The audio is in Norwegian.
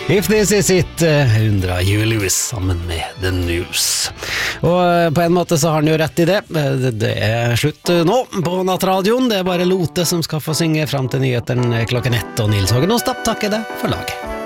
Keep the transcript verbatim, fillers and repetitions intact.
If This Is It, undra Julius sammen med The News. Og på en måte så har han jo rett i det. Det er slutt nå på Nattradioen. Det er bare Lote som skal få synge frem til nyheten klokken ett, og Nils Hågen Åstad takker deg for laget.